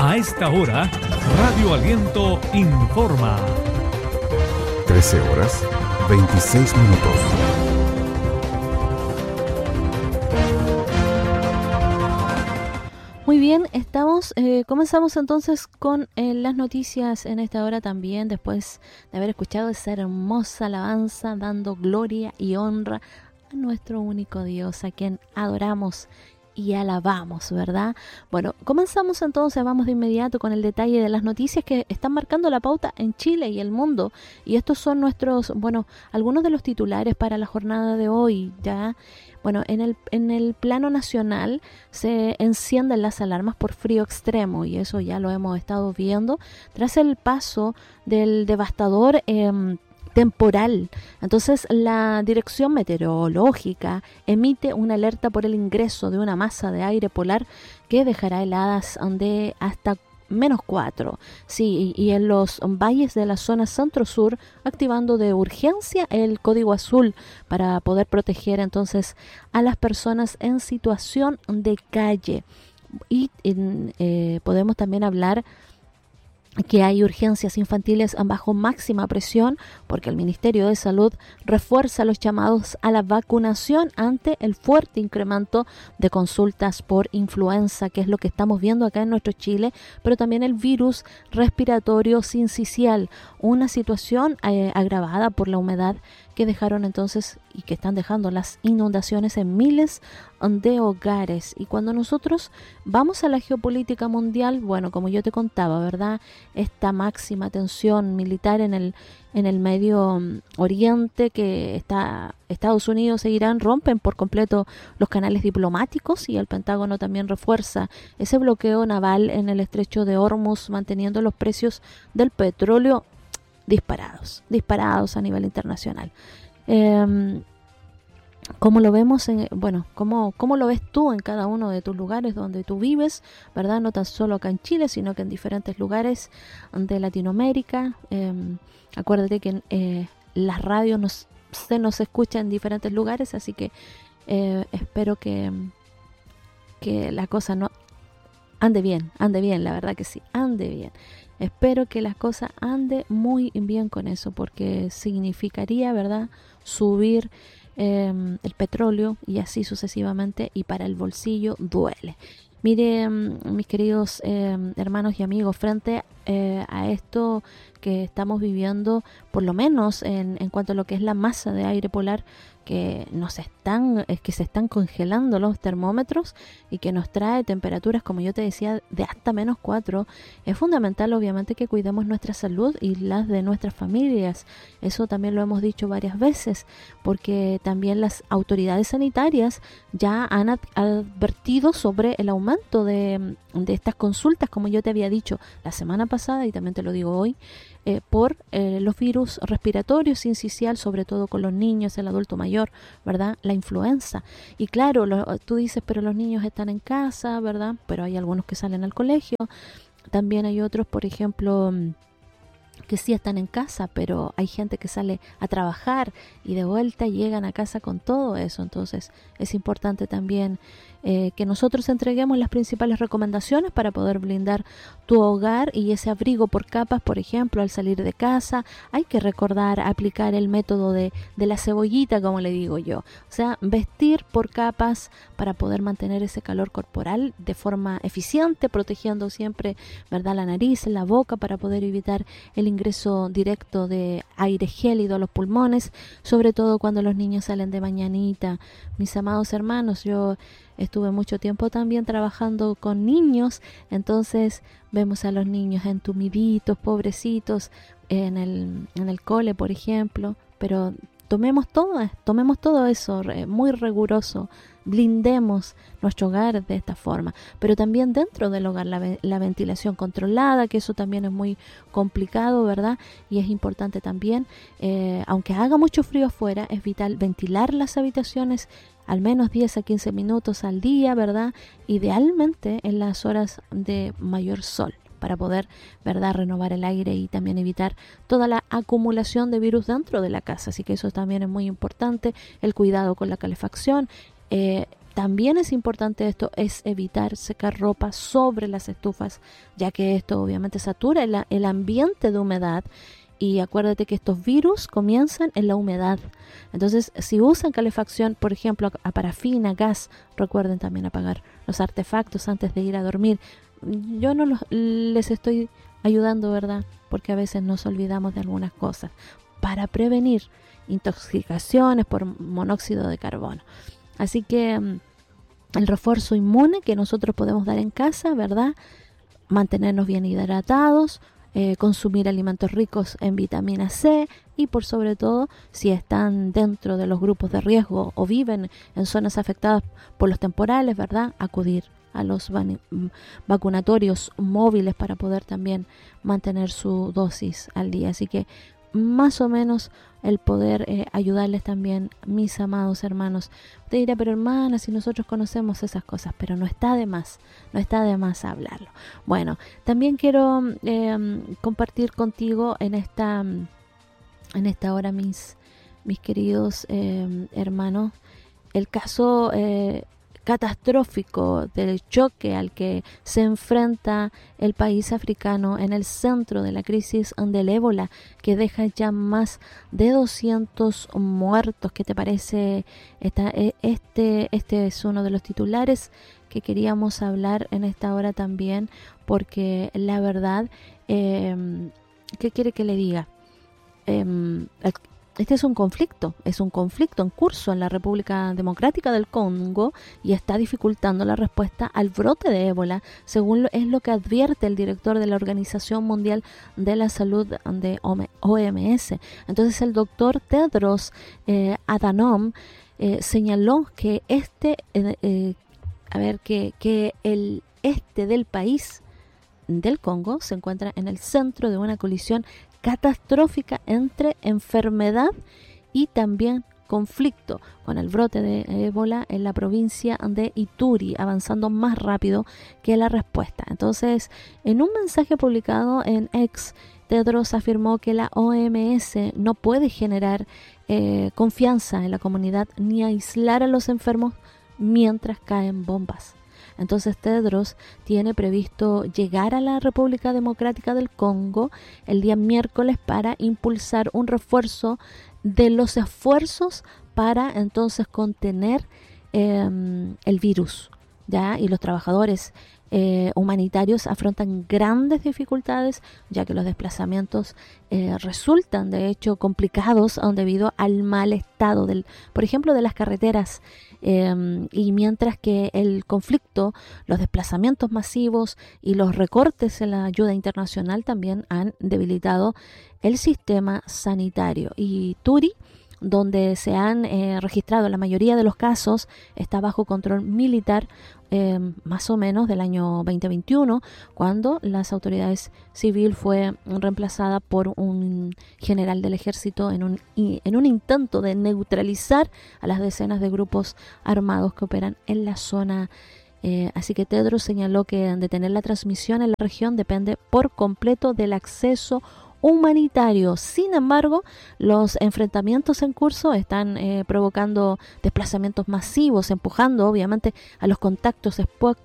A esta hora, Radio Aliento informa. 13 horas, 26 minutos. Muy bien, comenzamos entonces con las noticias en esta hora también, después de haber escuchado esa hermosa alabanza, dando gloria y honra a nuestro único Dios, a quien adoramos y alabamos, ¿verdad? Bueno, comenzamos entonces, vamos de inmediato con el detalle de las noticias que están marcando la pauta en Chile y el mundo, y estos son algunos de los titulares para la jornada de hoy, ¿ya? Bueno, en el plano nacional se encienden las alarmas por frío extremo, y eso ya lo hemos estado viendo tras el paso del devastador temporal. Entonces la Dirección Meteorológica emite una alerta por el ingreso de una masa de aire polar que dejará heladas de hasta -4, sí, y en los valles de la zona centro-sur, activando de urgencia el código azul para poder proteger entonces a las personas en situación de calle. Y podemos también hablar que hay urgencias infantiles bajo máxima presión porque el Ministerio de Salud refuerza los llamados a la vacunación ante el fuerte incremento de consultas por influenza, que es lo que estamos viendo acá en nuestro Chile, pero también el virus respiratorio sincicial, una situación agravada por la humedad que dejaron entonces y que están dejando las inundaciones en miles de hogares. Y cuando nosotros vamos a la geopolítica mundial, bueno, como yo te contaba, ¿verdad? Esta máxima tensión militar en el Medio Oriente, que Estados Unidos e Irán rompen por completo los canales diplomáticos, y el Pentágono también refuerza ese bloqueo naval en el estrecho de Hormuz, manteniendo los precios del petróleo disparados a nivel internacional. ¿Cómo lo vemos? ¿Cómo lo ves tú en cada uno de tus lugares donde tú vives, ¿verdad? No tan solo acá en Chile, sino que en diferentes lugares de Latinoamérica. Acuérdate que las radios se nos escucha en diferentes lugares, así que espero que la cosa no ande bien, la verdad que sí, ande bien. Espero que las cosas ande muy bien con eso, porque significaría, ¿verdad?, subir el petróleo y así sucesivamente, y para el bolsillo duele. Mire, mis queridos hermanos y amigos, frente a esto que estamos viviendo, por lo menos en cuanto a lo que es la masa de aire polar, que se están congelando los termómetros y que nos trae temperaturas, como yo te decía, de hasta -4, es fundamental obviamente que cuidemos nuestra salud y las de nuestras familias. Eso también lo hemos dicho varias veces, porque también las autoridades sanitarias ya han advertido sobre el aumento de estas consultas, como yo te había dicho la semana pasada y también te lo digo hoy, por los virus respiratorios sincicial, sobre todo con los niños, el adulto mayor, ¿verdad? La influenza. Y claro, tú dices, pero los niños están en casa, ¿verdad? Pero hay algunos que salen al colegio. También hay otros, por ejemplo, que sí están en casa, pero hay gente que sale a trabajar y de vuelta llegan a casa con todo eso. Entonces es importante también que nosotros entreguemos las principales recomendaciones para poder blindar tu hogar y ese abrigo por capas. Por ejemplo, al salir de casa hay que recordar aplicar el método de la cebollita, como le digo yo, o sea, vestir por capas para poder mantener ese calor corporal de forma eficiente, protegiendo siempre, ¿verdad?, la nariz, la boca, para poder evitar el ingreso directo de aire gélido a los pulmones, sobre todo cuando los niños salen de mañanita. Mis amados hermanos, yo estuve mucho tiempo también trabajando con niños, entonces vemos a los niños entumiditos, pobrecitos, en el cole, por ejemplo, pero tomemos todo eso muy riguroso, blindemos nuestro hogar de esta forma, pero también dentro del hogar la ventilación controlada, que eso también es muy complicado, ¿verdad? Y es importante también, aunque haga mucho frío afuera, es vital ventilar las habitaciones al menos 10 a 15 minutos al día, ¿verdad? Idealmente en las horas de mayor sol, para poder, ¿verdad?, renovar el aire y también evitar toda la acumulación de virus dentro de la casa. Así que eso también es muy importante, el cuidado con la calefacción, también es importante esto, es evitar secar ropa sobre las estufas, ya que esto obviamente satura el ambiente de humedad. Y acuérdate que estos virus comienzan en la humedad. Entonces, si usan calefacción, por ejemplo, a parafina, gas, recuerden también apagar los artefactos antes de ir a dormir. Yo no les estoy ayudando, ¿verdad? Porque a veces nos olvidamos de algunas cosas. Para prevenir intoxicaciones por monóxido de carbono. Así que el refuerzo inmune que nosotros podemos dar en casa, ¿verdad? Mantenernos bien hidratados, consumir alimentos ricos en vitamina C y por sobre todo si están dentro de los grupos de riesgo o viven en zonas afectadas por los temporales, ¿verdad? Acudir a los vacunatorios móviles para poder también mantener su dosis al día. Así que más o menos el poder ayudarles también, mis amados hermanos. Usted dirá, pero hermana, si nosotros conocemos esas cosas, pero no está de más hablarlo. Bueno, también quiero compartir contigo en esta hora, mis queridos hermanos, el caso catastrófico del choque al que se enfrenta el país africano en el centro de la crisis del ébola, que deja ya más de 200 muertos. ¿Qué te parece? Este es uno de los titulares que queríamos hablar en esta hora también, porque la verdad, ¿qué quiere que le diga? Este es un conflicto en curso en la República Democrática del Congo y está dificultando la respuesta al brote de ébola, según es lo que advierte el director de la Organización Mundial de la Salud de OMS. Entonces el doctor Tedros Adhanom señaló que el este del país del Congo se encuentra en el centro de una colisión catastrófica entre enfermedad y también conflicto, con el brote de ébola en la provincia de Ituri avanzando más rápido que la respuesta. Entonces, en un mensaje publicado en X, Tedros afirmó que la OMS no puede generar confianza en la comunidad ni aislar a los enfermos mientras caen bombas. Entonces Tedros tiene previsto llegar a la República Democrática del Congo el día miércoles para impulsar un refuerzo de los esfuerzos para entonces contener el virus, ¿ya? Y los trabajadores humanitarios afrontan grandes dificultades, ya que los desplazamientos resultan de hecho complicados debido al mal estado por ejemplo, de las carreteras, y mientras que el conflicto, los desplazamientos masivos y los recortes en la ayuda internacional también han debilitado el sistema sanitario. Y Turi, donde se han registrado la mayoría de los casos, está bajo control militar, más o menos del año 2021, cuando las autoridades civiles fue reemplazada por un general del ejército en un intento de neutralizar a las decenas de grupos armados que operan en la zona. Así que Tedros señaló que detener la transmisión en la región depende por completo del acceso humanitario. Sin embargo, los enfrentamientos en curso están provocando desplazamientos masivos, empujando obviamente a los contactos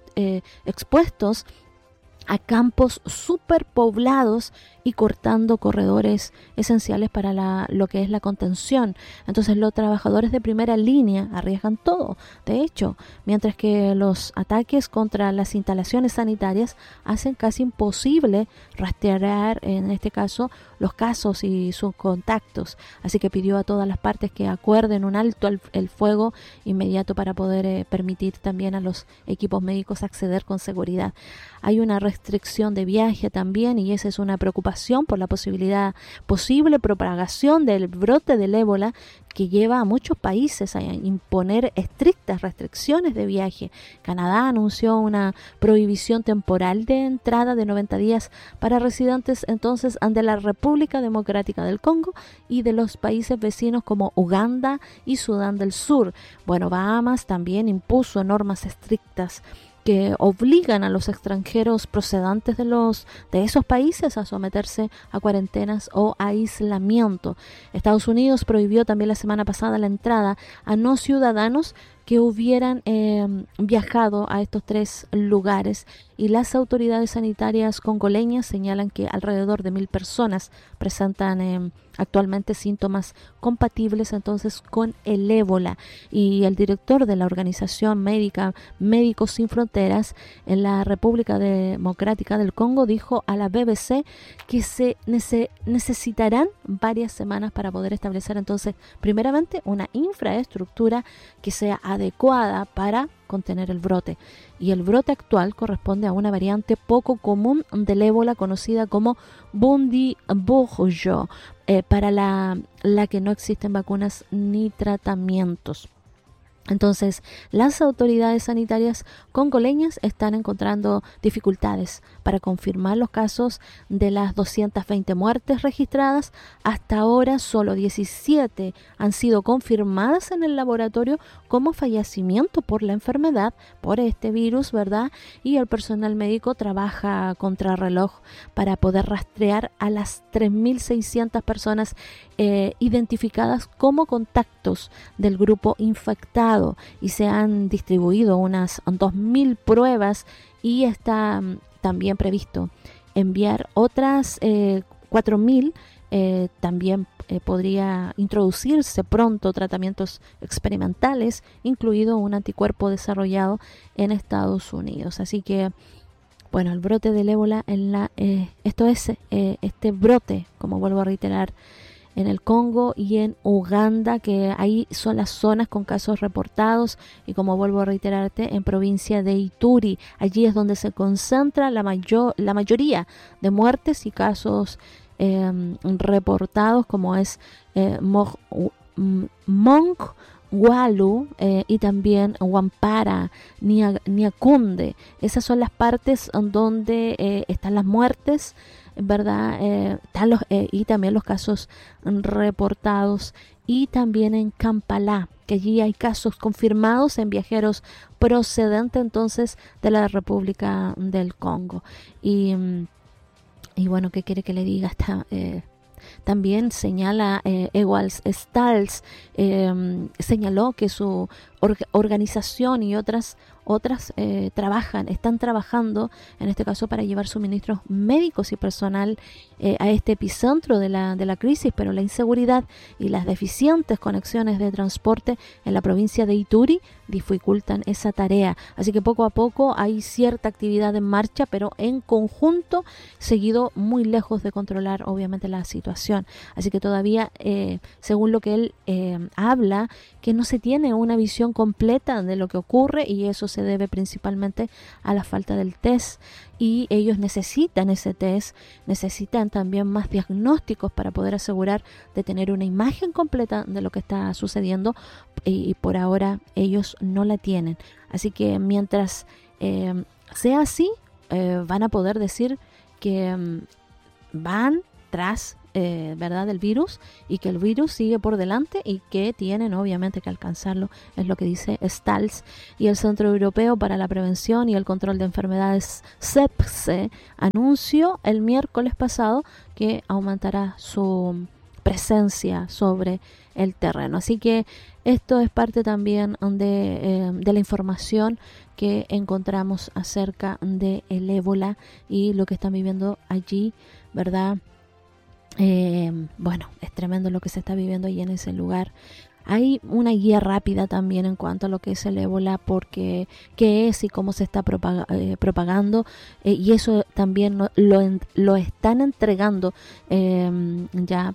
expuestos a campos superpoblados y cortando corredores esenciales para lo que es la contención. Entonces los trabajadores de primera línea arriesgan todo, de hecho, mientras que los ataques contra las instalaciones sanitarias hacen casi imposible rastrear, en este caso, los casos y sus contactos. Así que pidió a todas las partes que acuerden un alto el fuego inmediato para poder permitir también a los equipos médicos acceder con seguridad. Hay una restricción de viaje también, y esa es una preocupación por la posible propagación del brote del ébola, que lleva a muchos países a imponer estrictas restricciones de viaje. Canadá anunció una prohibición temporal de entrada de 90 días para residentes entonces de la República Democrática del Congo y de los países vecinos como Uganda y Sudán del Sur. Bueno, Bahamas también impuso normas estrictas que obligan a los extranjeros procedentes de esos países a someterse a cuarentenas o aislamiento. Estados Unidos prohibió también la semana pasada la entrada a no ciudadanos que hubieran viajado a estos 3 lugares, y las autoridades sanitarias congoleñas señalan que alrededor de 1.000 personas presentan actualmente síntomas compatibles entonces con el ébola. Y el director de la organización médica Médicos Sin Fronteras en la República Democrática del Congo dijo a la BBC que se necesitarán varias semanas para poder establecer entonces primeramente una infraestructura que sea adecuada para contener el brote. Y el brote actual corresponde a una variante poco común del ébola conocida como Bundibugyo, para la que no existen vacunas ni tratamientos. Entonces, las autoridades sanitarias congoleñas están encontrando dificultades para confirmar los casos de las 220 muertes registradas. Hasta ahora, solo 17 han sido confirmadas en el laboratorio como fallecimiento por la enfermedad, por este virus, ¿verdad? Y el personal médico trabaja contrarreloj para poder rastrear a las 3.600 personas identificadas como contactos del grupo infectado, y se han distribuido unas 2.000 pruebas, y está también previsto enviar otras 4.000. También podría introducirse pronto tratamientos experimentales, incluido un anticuerpo desarrollado en Estados Unidos. Así que, bueno, el brote del ébola este brote, como vuelvo a reiterar, en el Congo y en Uganda, que ahí son las zonas con casos reportados, y como vuelvo a reiterarte, en provincia de Ituri, allí es donde se concentra la mayoría de muertes y casos reportados, como es Mongwalu y también Wampara, Niakunde. Esas son las partes donde están las muertes, ¿verdad? Y también los casos reportados, y también en Kampala, que allí hay casos confirmados en viajeros procedentes entonces de la República del Congo. Y bueno, ¿qué quiere que le diga? También señala Ewald Stals, señaló que su organización y otras están trabajando en este caso para llevar suministros médicos y personal a este epicentro de la crisis, pero la inseguridad y las deficientes conexiones de transporte en la provincia de Ituri dificultan esa tarea. Así que poco a poco hay cierta actividad en marcha, pero en conjunto seguido muy lejos de controlar obviamente la situación. Así que todavía, según lo que él habla, que no se tiene una visión completa de lo que ocurre, y eso se debe principalmente a la falta del test, y ellos necesitan ese test, necesitan también más diagnósticos para poder asegurar de tener una imagen completa de lo que está sucediendo, y por ahora ellos no la tienen. Así que mientras sea así, van a poder decir que van tras ¿verdad?, del virus, y que el virus sigue por delante y que tienen obviamente que alcanzarlo, es lo que dice Stals. Y el Centro Europeo para la Prevención y el Control de Enfermedades, CEPSE, anunció el miércoles pasado que aumentará su presencia sobre el terreno. Así que esto es parte también de la información que encontramos acerca del ébola y lo que están viviendo allí, ¿verdad? Bueno, es tremendo lo que se está viviendo allí en ese lugar. Hay una guía rápida también en cuanto a lo que es el ébola, porque qué es y cómo se está propagando, y eso también lo están entregando ya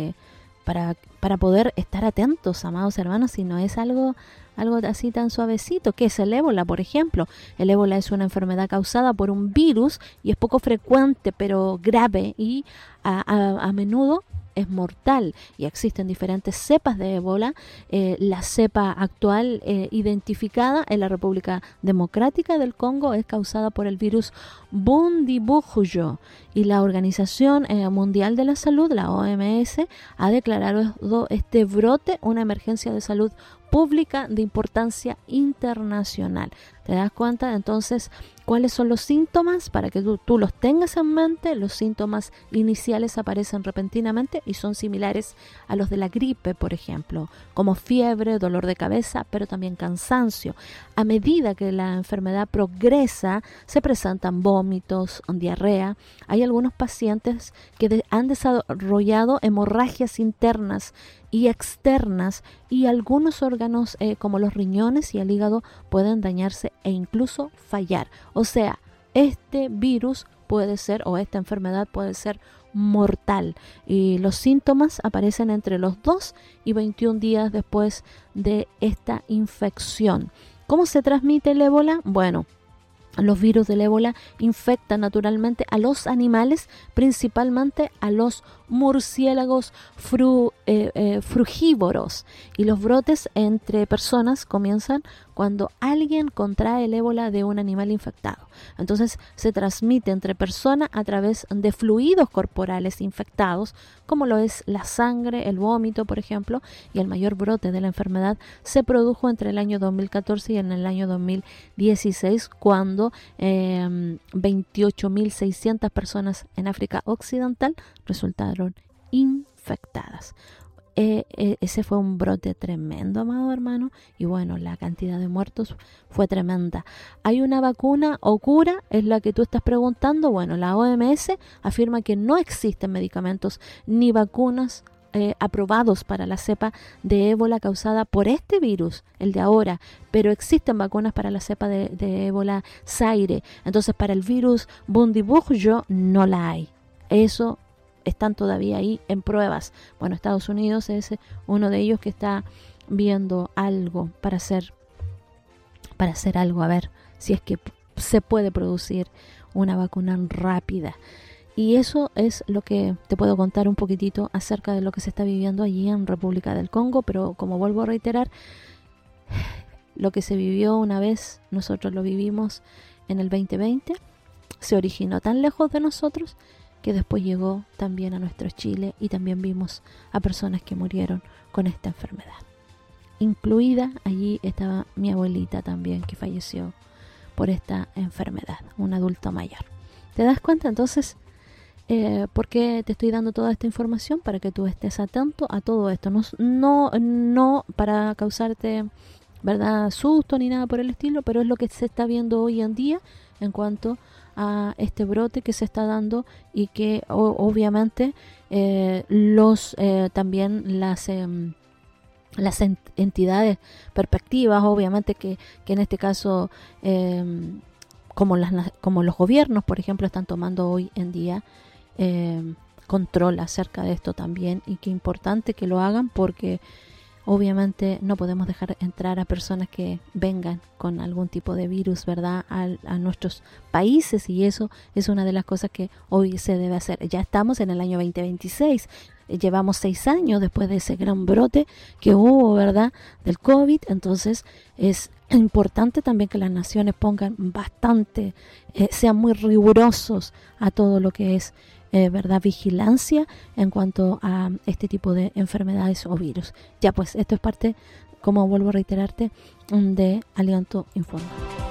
para poder estar atentos, amados hermanos, si no es algo así tan suavecito. ¿Qué es el ébola, por ejemplo? El ébola es una enfermedad causada por un virus y es poco frecuente, pero grave, y a menudo es mortal, y existen diferentes cepas de ébola. La cepa actual identificada en la República Democrática del Congo es causada por el virus Bundibugyo, y la Organización Mundial de la Salud, la OMS, ha declarado este brote una emergencia de salud pública de importancia internacional. ¿Te das cuenta? Entonces, ¿Cuáles son los síntomas? Para que tú los tengas en mente. Los síntomas iniciales aparecen repentinamente y son similares a los de la gripe, por ejemplo, como fiebre, dolor de cabeza, pero también cansancio. A medida que la enfermedad progresa, se presentan vómitos, diarrea. Hay algunos pacientes que han desarrollado hemorragias internas y externas, y algunos órganos como los riñones y el hígado pueden dañarse e incluso fallar. O sea, este virus puede ser, o esta enfermedad puede ser mortal, y los síntomas aparecen entre los 2 y 21 días después de esta infección. ¿Cómo se transmite el ébola? Bueno, los virus del ébola infectan naturalmente a los animales, principalmente a los murciélagos frugívoros, y los brotes entre personas comienzan cuando alguien contrae el ébola de un animal infectado. Entonces se transmite entre personas a través de fluidos corporales infectados, como lo es la sangre, el vómito, por ejemplo, y el mayor brote de la enfermedad se produjo entre el año 2014 y en el año 2016, cuando 28.600 personas en África Occidental resultaron infectadas. Ese fue un brote tremendo, amado hermano, y bueno, la cantidad de muertos fue tremenda. ¿Hay una vacuna o cura? Es la que tú estás preguntando. Bueno, la OMS afirma que no existen medicamentos ni vacunas aprobados para la cepa de ébola causada por este virus, el de ahora, pero existen vacunas para la cepa de ébola Zaire. Entonces, para el virus Bundibugyo no la hay. Eso están todavía ahí en pruebas. Bueno, Estados Unidos es uno de ellos que está viendo algo para hacer algo, a ver si es que se puede producir una vacuna rápida. Y eso es lo que te puedo contar un poquitito acerca de lo que se está viviendo allí en República del Congo, pero como vuelvo a reiterar, lo que se vivió una vez, nosotros lo vivimos en el 2020, se originó tan lejos de nosotros que después llegó también a nuestro Chile, y también vimos a personas que murieron con esta enfermedad. Incluida allí estaba mi abuelita también, que falleció por esta enfermedad, un adulto mayor. ¿Te das cuenta entonces por qué te estoy dando toda esta información? Para que tú estés atento a todo esto. No para causarte, ¿verdad?, susto ni nada por el estilo, pero es lo que se está viendo hoy en día en cuanto a este brote que se está dando, y que obviamente también las entidades perspectivas, obviamente que en este caso como los gobiernos, por ejemplo, están tomando hoy en día control acerca de esto también, y que es importante que lo hagan, porque obviamente no podemos dejar entrar a personas que vengan con algún tipo de virus, ¿verdad?, a nuestros países, y eso es una de las cosas que hoy se debe hacer. Ya estamos en el año 2026, llevamos 6 años después de ese gran brote que hubo, ¿verdad?, del COVID. Entonces es importante también que las naciones pongan bastante, sean muy rigurosos a todo lo que es ¿verdad?, vigilancia en cuanto a este tipo de enfermedades o virus. Ya pues, esto es parte, como vuelvo a reiterarte, de Aliento Informa.